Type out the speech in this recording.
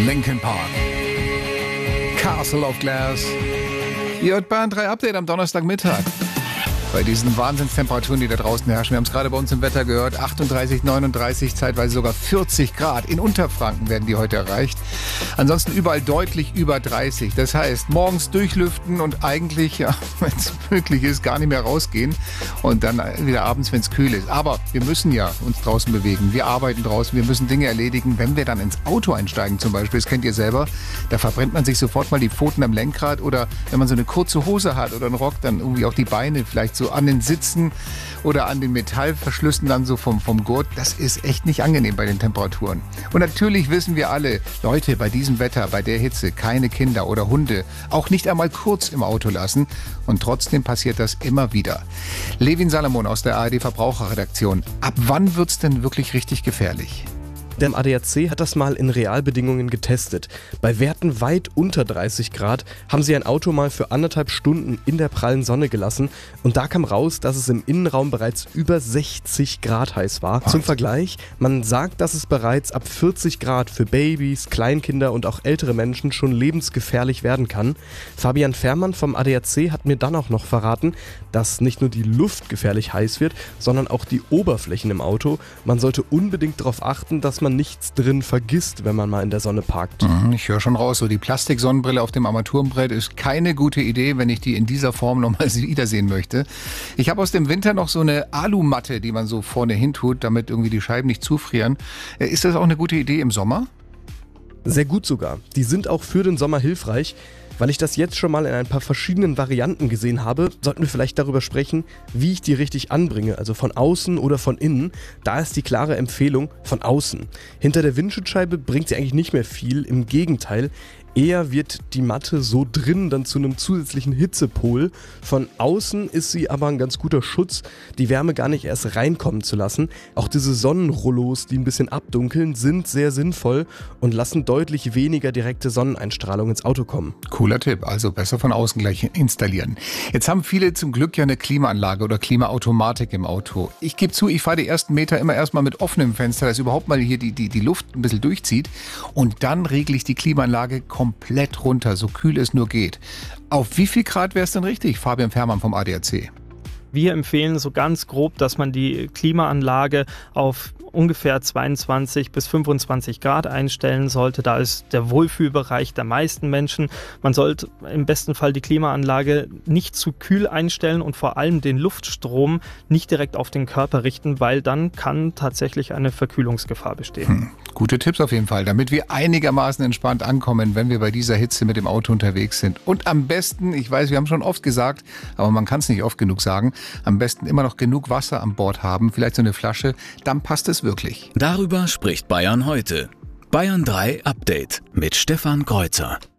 Linkin Park. Castle of Glass. Ihr hört Bayern 3 Update am Donnerstagmittag. Bei diesen Wahnsinnstemperaturen, die da draußen herrschen. Wir haben es gerade bei uns im Wetter gehört. 38, 39, zeitweise sogar 40 Grad. In Unterfranken werden die heute erreicht. Ansonsten überall deutlich über 30. Das heißt, morgens durchlüften und eigentlich, ja, wenn es möglich ist, gar nicht mehr rausgehen. Und dann wieder abends, wenn es kühl ist. Aber wir müssen ja uns draußen bewegen. Wir arbeiten draußen. Wir müssen Dinge erledigen. Wenn wir dann ins Auto einsteigen zum Beispiel, das kennt ihr selber, da verbrennt man sich sofort mal die Pfoten am Lenkrad. Oder wenn man so eine kurze Hose hat oder einen Rock, dann irgendwie auch die Beine vielleicht so an den Sitzen oder an den Metallverschlüssen dann so vom Gurt. Das ist echt nicht angenehm bei den Temperaturen. Und natürlich wissen wir alle, Leute, bei diesem Wetter, bei der Hitze, keine Kinder oder Hunde, auch nicht einmal kurz im Auto lassen. Und trotzdem passiert das immer wieder. Levin Salomon aus der ARD Verbraucherredaktion. Ab wann wird's denn wirklich richtig gefährlich? Der ADAC hat das mal in Realbedingungen getestet. Bei Werten weit unter 30 Grad haben sie ein Auto mal für 1,5 Stunden in der prallen Sonne gelassen und da kam raus, dass es im Innenraum bereits über 60 Grad heiß war. Zum Vergleich, man sagt, dass es bereits ab 40 Grad für Babys, Kleinkinder und auch ältere Menschen schon lebensgefährlich werden kann. Fabian Fährmann vom ADAC hat mir dann auch noch verraten, dass nicht nur die Luft gefährlich heiß wird, sondern auch die Oberflächen im Auto. Man sollte unbedingt darauf achten, dass man nichts drin vergisst, wenn man mal in der Sonne parkt. Ich höre schon raus, so die Plastiksonnenbrille auf dem Armaturenbrett ist keine gute Idee, wenn ich die in dieser Form nochmal wiedersehen möchte. Ich habe aus dem Winter noch so eine Alumatte, die man so vorne hin tut, damit irgendwie die Scheiben nicht zufrieren. Ist das auch eine gute Idee im Sommer? Sehr gut sogar. Die sind auch für den Sommer hilfreich. Weil ich das jetzt schon mal in ein paar verschiedenen Varianten gesehen habe, sollten wir vielleicht darüber sprechen, wie ich die richtig anbringe, also von außen oder von innen. Da ist die klare Empfehlung von außen. Hinter der Windschutzscheibe bringt sie eigentlich nicht mehr viel, im Gegenteil. Eher wird die Matte so drin dann zu einem zusätzlichen Hitzepol. Von außen ist sie aber ein ganz guter Schutz, die Wärme gar nicht erst reinkommen zu lassen. Auch diese Sonnenrollos, die ein bisschen abdunkeln, sind sehr sinnvoll und lassen deutlich weniger direkte Sonneneinstrahlung ins Auto kommen. Cooler Tipp, also besser von außen gleich installieren. Jetzt haben viele zum Glück ja eine Klimaanlage oder Klimaautomatik im Auto. Ich gebe zu, ich fahre die ersten Meter immer erstmal mit offenem Fenster, dass überhaupt mal hier die Luft ein bisschen durchzieht. Und dann regle ich die Klimaanlage komplett runter, so kühl es nur geht. Auf wie viel Grad wäre es denn richtig, Fabian Fährmann vom ADAC? Wir empfehlen so ganz grob, dass man die Klimaanlage auf ungefähr 22 bis 25 Grad einstellen sollte. Da ist der Wohlfühlbereich der meisten Menschen. Man sollte im besten Fall die Klimaanlage nicht zu kühl einstellen und vor allem den Luftstrom nicht direkt auf den Körper richten, weil dann kann tatsächlich eine Verkühlungsgefahr bestehen. Gute Tipps auf jeden Fall, damit wir einigermaßen entspannt ankommen, wenn wir bei dieser Hitze mit dem Auto unterwegs sind. Und am besten, ich weiß, wir haben schon oft gesagt, aber man kann es nicht oft genug sagen, am besten immer noch genug Wasser an Bord haben, vielleicht so eine Flasche, dann passt es wirklich. Darüber spricht Bayern heute. Bayern 3 Update mit Stefan Kreuzer.